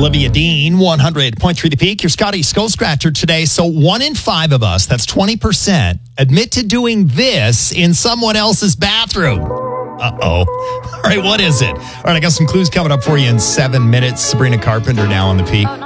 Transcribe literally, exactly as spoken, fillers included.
Olivia Dean, one hundred point three The Peak. Your Scotty Skull Scratcher today. So one in five of us, that's twenty percent, admit to doing this in someone else's bathroom. Uh-oh. All right, what is it? All right, I got some clues coming up for you in seven minutes. Sabrina Carpenter now on The Peak.